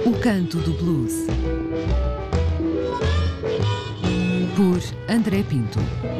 O Canto do Blues, por André Pinto.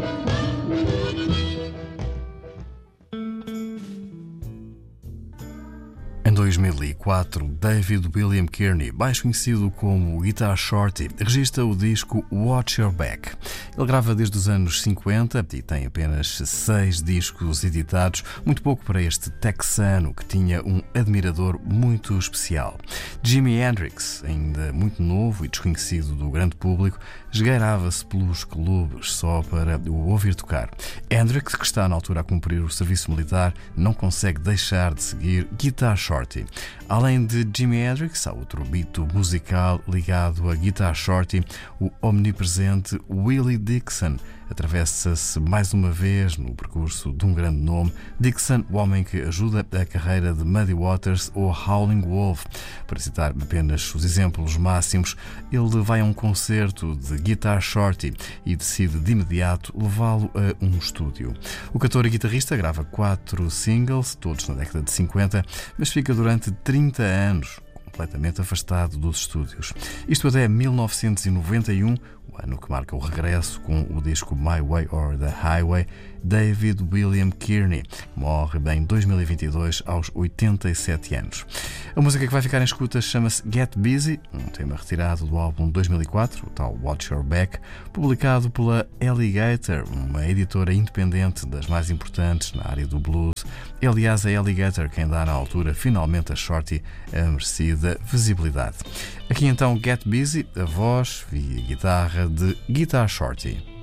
Em 2004, David William Kearney, mais conhecido como Guitar Shorty, registra o disco Watch Your Back. Ele grava desde os anos 50 e tem apenas 6 discos editados, muito pouco para este texano que tinha um admirador muito especial. Jimi Hendrix, ainda muito novo e desconhecido do grande público, esgueirava-se pelos clubes só para o ouvir tocar. Hendrix, que está na altura a cumprir o serviço militar, não consegue deixar de seguir Guitar Shorty. Além de Jimi Hendrix, há outro mito musical ligado a Guitar Shorty, o omnipresente Willie Dixon. Atravessa-se mais uma vez no percurso de um grande nome. Dixon, o homem que ajuda a carreira de Muddy Waters ou Howlin' Wolf. Para citar apenas os exemplos máximos, ele vai a um concerto de Guitar Shorty e decide de imediato levá-lo a um estúdio. O cantor e guitarrista grava 4 singles, todos na década de 50, mas fica durante 30 anos completamente afastado dos estúdios. Isto até 1991, o ano que marca o regresso com o disco My Way or the Highway. David William Kearney morre em 2022 aos 87 anos. A música que vai ficar em escuta chama-se Get Busy, um tema retirado do álbum 2004, o tal Watch Your Back, publicado pela Alligator, uma editora independente das mais importantes na área do blues. E, aliás, a Alligator quem dá na altura finalmente a Shorty a merecida visibilidade. Aqui então Get Busy, a voz e a guitarra de Guitar Shorty.